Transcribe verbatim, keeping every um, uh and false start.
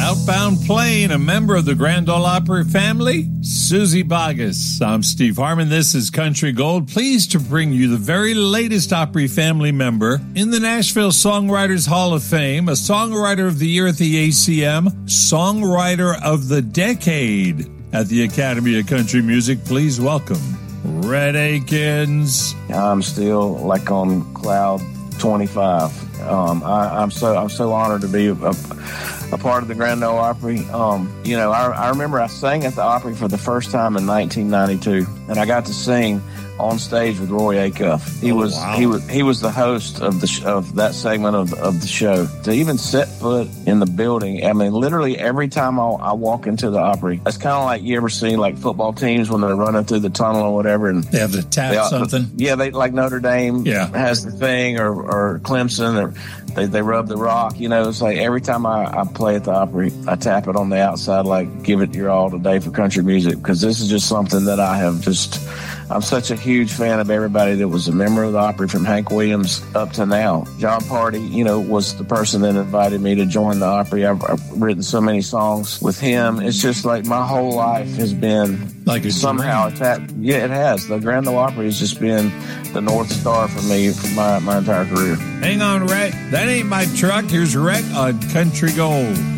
Outbound Plane, a member of the Grand Ole Opry family, Susie Boggess. I'm Steve Harmon. This is Country Gold. Pleased to bring you the very latest Opry family member in the Nashville Songwriters Hall of Fame, a Songwriter of the Year at the A C M, Songwriter of the Decade at the Academy of Country Music. Please welcome Rhett Akins. I'm still like on cloud twenty-five. Um, I, I'm so I'm so honored to be a, a, a part of the Grand Ole Opry. Um, you know, I, I remember I sang at the Opry for the first time in nineteen ninety-two, and I got to sing on stage with Roy Acuff. He oh, was wow. he was he was the host of the sh- of that segment of of the show. To even set foot in the building, I mean, literally every time I, I walk into the Opry, it's kind of like you ever see like football teams when they're running through the tunnel or whatever, and they have to tap they, something. Yeah, they like Notre Dame yeah. has the thing, or or Clemson, or they they rub the rock. You know, it's like every time I, I play at the Opry, I tap it on the outside, like give it your all today for country music, because this is just something that I have just. I'm such a huge fan of everybody that was a member of the Opry, from Hank Williams up to now. John Party, you know, was the person that invited me to join the Opry. I've, I've written so many songs with him. It's just like my whole life has been like a somehow attached. Yeah, it has. The Grand Ole Opry has just been the North Star for me for my, my entire career. Hang on, Rhett. That ain't my truck. Here's Rhett on Country Gold.